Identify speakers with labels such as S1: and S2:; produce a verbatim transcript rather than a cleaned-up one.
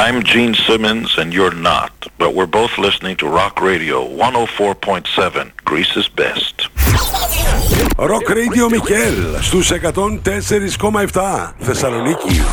S1: I'm Gene Simmons and you're not, but we're both listening to Rock Radio one oh four point seven, Greece's best.
S2: Rock Radio Μικέλ στους εκατόν τέσσερα κόμμα επτά Θεσσαλονίκη.